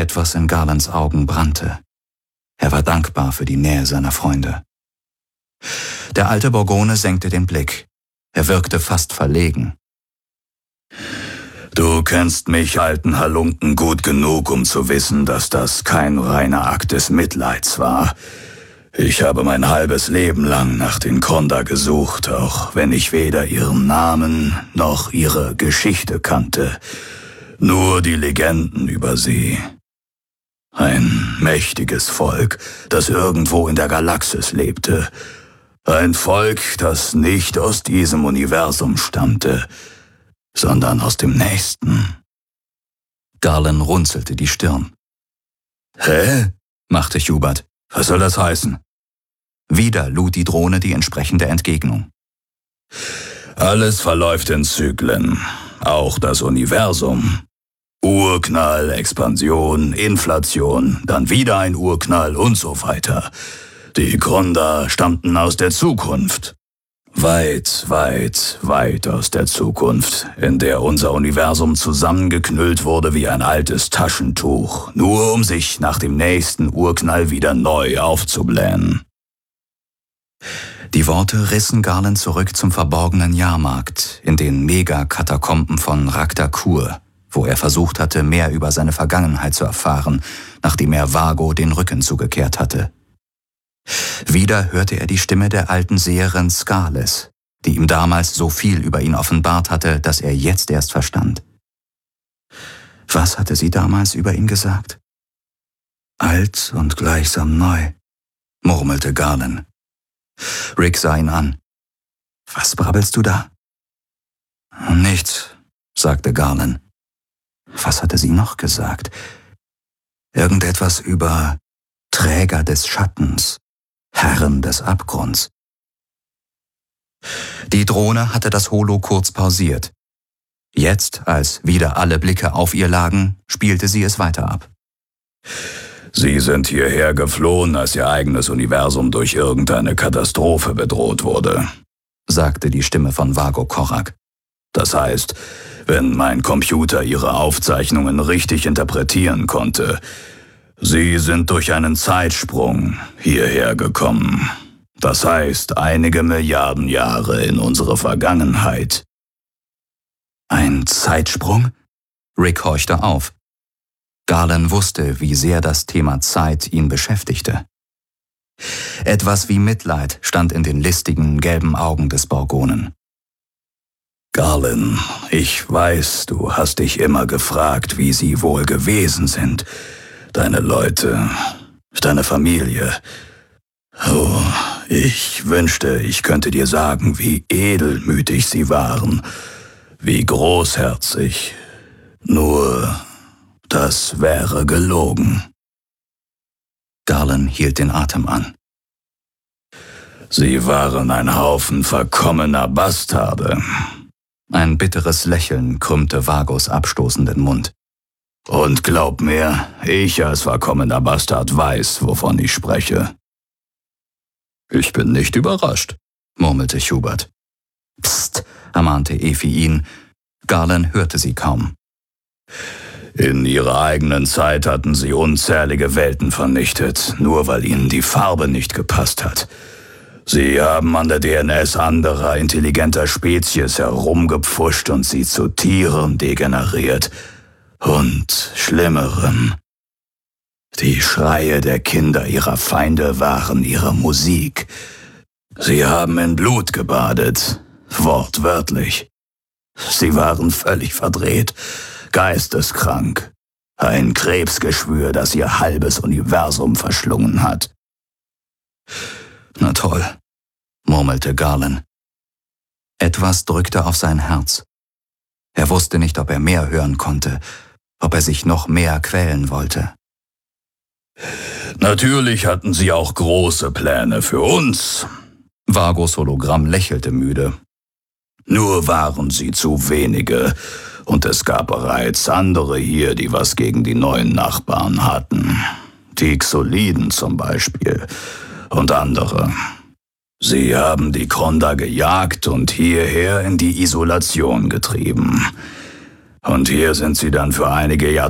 Etwas in Garlands Augen brannte. Er war dankbar für die Nähe seiner Freunde. Der alte Borgone senkte den Blick. Er wirkte fast verlegen. Du kennst mich, alten Halunken, gut genug, um zu wissen, dass das kein reiner Akt des Mitleids war. Ich habe mein halbes Leben lang nach den Kronda gesucht, auch wenn ich weder ihren Namen noch ihre Geschichte kannte. Nur die Legenden über sie. Ein mächtiges Volk, das irgendwo in der Galaxis lebte. Ein Volk, das nicht aus diesem Universum stammte, sondern aus dem nächsten. Garland runzelte die Stirn. »Hä?« machte Hubert. »Was soll das heißen?« Wieder lud die Drohne die entsprechende Entgegnung. »Alles verläuft in Zyklen, auch das Universum. Urknall, Expansion, Inflation, dann wieder ein Urknall und so weiter. Die Kronda stammten aus der Zukunft. Weit, weit, weit aus der Zukunft, in der unser Universum zusammengeknüllt wurde wie ein altes Taschentuch, nur um sich nach dem nächsten Urknall wieder neu aufzublähen.« Die Worte rissen Garland zurück zum verborgenen Jahrmarkt in den Megakatakomben von Raktakur, wo er versucht hatte, mehr über seine Vergangenheit zu erfahren, nachdem er Vago den Rücken zugekehrt hatte. Wieder hörte er die Stimme der alten Seherin Scarles, die ihm damals so viel über ihn offenbart hatte, dass er jetzt erst verstand. Was hatte sie damals über ihn gesagt? Alt und gleichsam neu, murmelte Garland. Rick sah ihn an. »Was brabbelst du da?« »Nichts«, sagte Garland. Was hatte sie noch gesagt? Irgendetwas über Träger des Schattens, Herren des Abgrunds. Die Drohne hatte das Holo kurz pausiert. Jetzt, als wieder alle Blicke auf ihr lagen, spielte sie es weiter ab. »Sie sind hierher geflohen, als Ihr eigenes Universum durch irgendeine Katastrophe bedroht wurde«, sagte die Stimme von Vago Korak. »Das heißt, wenn mein Computer Ihre Aufzeichnungen richtig interpretieren konnte, Sie sind durch einen Zeitsprung hierher gekommen. Das heißt, einige Milliarden Jahre in unsere Vergangenheit.« »Ein Zeitsprung?« Rick horchte auf. Garland wusste, wie sehr das Thema Zeit ihn beschäftigte. Etwas wie Mitleid stand in den listigen, gelben Augen des Borgonen. »Garland, ich weiß, du hast dich immer gefragt, wie sie wohl gewesen sind. Deine Leute, deine Familie. Oh, ich wünschte, ich könnte dir sagen, wie edelmütig sie waren, wie großherzig. Nur, das wäre gelogen.« Garland hielt den Atem an. »Sie waren ein Haufen verkommener Bastarde.« Ein bitteres Lächeln krümmte Vagos abstoßenden Mund. »Und glaub mir, ich als verkommener Bastard weiß, wovon ich spreche.« »Ich bin nicht überrascht«, murmelte Hubert. »Psst«, ermahnte Efi ihn. Garland hörte sie kaum. »In ihrer eigenen Zeit hatten sie unzählige Welten vernichtet, nur weil ihnen die Farbe nicht gepasst hat. Sie haben an der DNS anderer intelligenter Spezies herumgepfuscht und sie zu Tieren degeneriert. Und Schlimmerem. Die Schreie der Kinder ihrer Feinde waren ihre Musik. Sie haben in Blut gebadet, wortwörtlich. Sie waren völlig verdreht, geisteskrank. Ein Krebsgeschwür, das ihr halbes Universum verschlungen hat.« »Na toll«, murmelte Garland. Etwas drückte auf sein Herz. Er wusste nicht, ob er mehr hören konnte, ob er sich noch mehr quälen wollte. »Natürlich hatten sie auch große Pläne für uns.« Vagos Hologramm lächelte müde. »Nur waren sie zu wenige, und es gab bereits andere hier, die was gegen die neuen Nachbarn hatten. Die Xoliden zum Beispiel und andere. Sie haben die Kronda gejagt und hierher in die Isolation getrieben. Und hier sind sie dann für einige Jahrzehnte